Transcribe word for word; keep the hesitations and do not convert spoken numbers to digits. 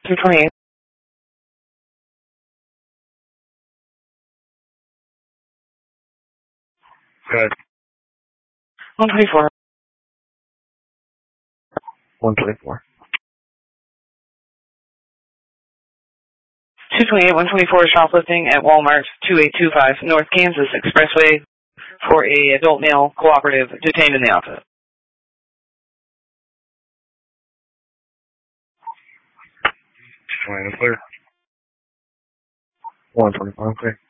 two twenty-eight. Good. one twenty-four. one twenty-four. two twenty-eight, one twenty-four, shoplifting at Walmart, two eight two five North Kansas Expressway for a adult male cooperative detained in the office. two twenty-eight, clear. one twenty-five, clear.